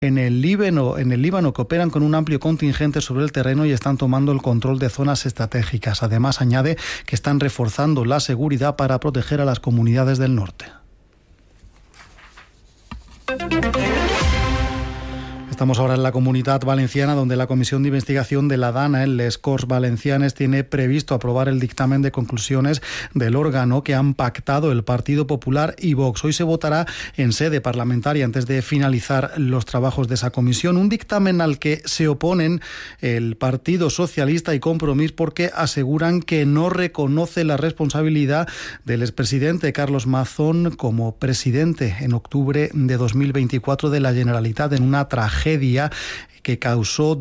en el Líbano que operan con un amplio contingente sobre el terreno y están tomando el control de zonas estratégicas. Además, añade que están reforzando la seguridad para proteger a las comunidades del norte. Estamos ahora en la Comunitat Valenciana, donde la Comisión de Investigación de la DANA, en les Corts Valencianes, tiene previsto aprobar el dictamen de conclusiones del órgano que han pactado el Partido Popular y Vox. Hoy se votará en sede parlamentaria antes de finalizar los trabajos de esa comisión. Un dictamen al que se oponen el Partido Socialista y Compromís porque aseguran que no reconoce la responsabilidad del expresidente Carlos Mazón como presidente en octubre de 2024 de la Generalitat en una tragedia que causó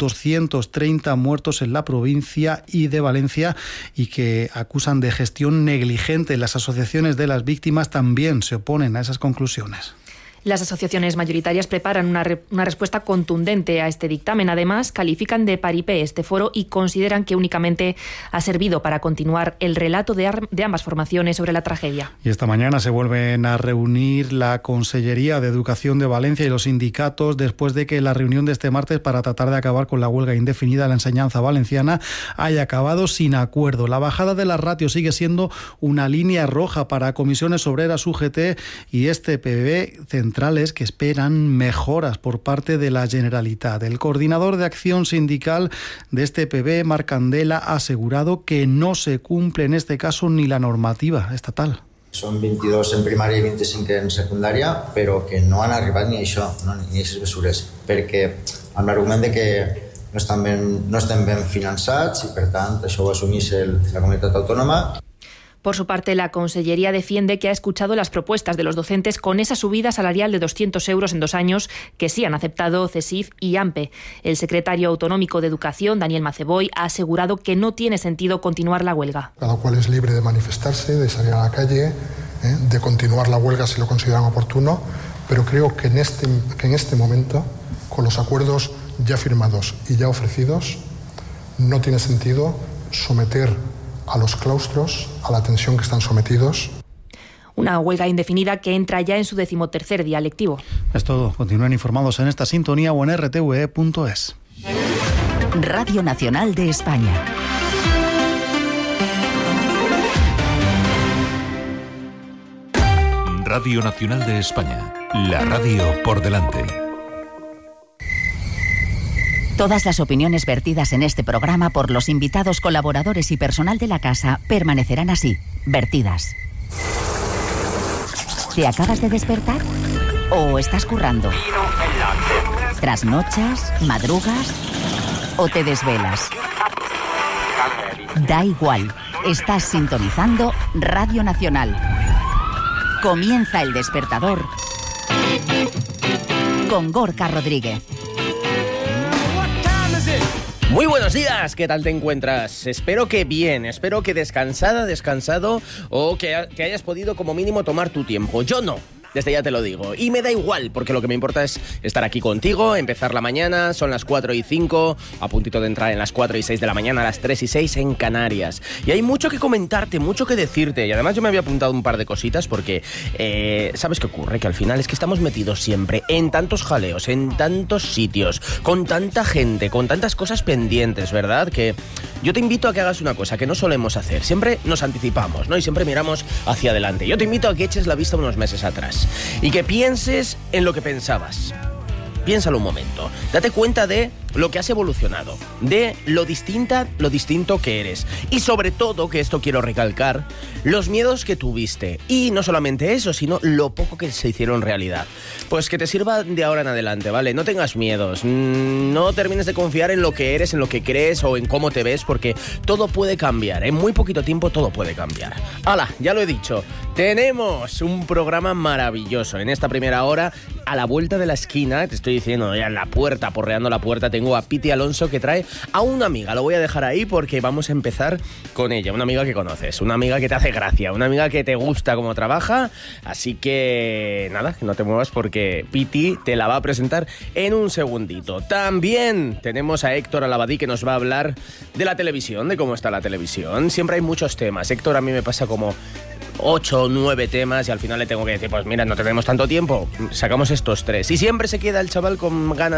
230 muertos en la provincia y de Valencia y que acusan de gestión negligente. Las asociaciones de las víctimas también se oponen a esas conclusiones. Las asociaciones mayoritarias preparan una respuesta contundente a este dictamen. Además, califican de paripé este foro y consideran que únicamente ha servido para continuar el relato de ambas formaciones sobre la tragedia. Y esta mañana se vuelven a reunir la Consellería de Educación de Valencia y los sindicatos después de que la reunión de este martes para tratar de acabar con la huelga indefinida de la enseñanza valenciana haya acabado sin acuerdo. La bajada de las ratios sigue siendo una línea roja para Comisiones Obreras, UGT y este PB centrales que esperan mejoras por parte de la Generalitat. El coordinador de acción sindical de este PB, Marc Candela, ha asegurado que no se cumple en este caso ni la normativa estatal. Són 22 en primària i 25 en secundària, però que no han arribat ni això, ni aquestes mesures, perquè amb l'argument de que no estem ben finançats i, per tant, això ho assumís la comunitat autònoma. Por su parte, la Consellería defiende que ha escuchado las propuestas de los docentes con esa subida salarial de 200 euros en 2 años que sí han aceptado CESIF y AMPE. El secretario autonómico de Educación, Daniel Maceboy, ha asegurado que no tiene sentido continuar la huelga. Cada cual es libre de manifestarse, de salir a la calle, de continuar la huelga si lo consideran oportuno, pero creo que en este momento, con los acuerdos ya firmados y ya ofrecidos, no tiene sentido someter a los claustros a la tensión que están sometidos. Una huelga indefinida que entra ya en su 13º día lectivo. Es todo. Continúen informados en esta sintonía o en rtve.es. Radio Nacional de España. Radio Nacional de España. La radio por delante. Todas las opiniones vertidas en este programa por los invitados, colaboradores y personal de la casa permanecerán así, vertidas. ¿Te acabas de despertar? ¿O estás currando? ¿Trasnochas? ¿Madrugas? ¿O te desvelas? Da igual, estás sintonizando Radio Nacional. Comienza El Despertador con Gorka Rodríguez. Muy buenos días, ¿qué tal te encuentras? Espero que bien, espero que descansado o que hayas podido como mínimo tomar tu tiempo. Yo no. Desde ya te lo digo. Y me da igual, porque lo que me importa es estar aquí contigo, empezar la mañana, son las 4:05, a puntito de entrar en las 4:06 de la mañana, a las 3:06 en Canarias. Y hay mucho que comentarte, mucho que decirte. Y además yo me había apuntado un par de cositas porque, ¿sabes qué ocurre? Que al final es que estamos metidos siempre en tantos jaleos, en tantos sitios, con tanta gente, con tantas cosas pendientes, ¿verdad? Que yo te invito a que hagas una cosa que no solemos hacer. Siempre nos anticipamos, ¿no? Y siempre miramos hacia adelante. Yo te invito a que eches la vista unos meses atrás y que pienses en lo que pensabas. Piénsalo un momento. Date cuenta de lo que has evolucionado, de lo distinto que eres. Y sobre todo, que esto quiero recalcar, los miedos que tuviste. Y no solamente eso, sino lo poco que se hicieron realidad. Pues que te sirva de ahora en adelante, ¿vale? No tengas miedos. No termines de confiar en lo que eres, en lo que crees o en cómo te ves, porque todo puede cambiar. En muy poquito tiempo todo puede cambiar. ¡Hala! Ya lo he dicho. Tenemos un programa maravilloso. En esta primera hora, a la vuelta de la esquina, te estoy diciendo ya en la puerta, porreando la puerta, tengo a Piti Alonso, que trae a una amiga. Lo voy a dejar ahí porque vamos a empezar con ella. Una amiga que conoces, una amiga que te hace gracia, una amiga que te gusta cómo trabaja. Así que nada, no te muevas porque Piti te la va a presentar en un segundito. También tenemos a Héctor Alabadí, que nos va a hablar de la televisión, de cómo está la televisión. Siempre hay muchos temas. Héctor, a mí me pasa como 8 o 9 temas y al final le tengo que decir, pues mira, no tenemos tanto tiempo, sacamos estos 3. Y siempre se queda el chaval con ganas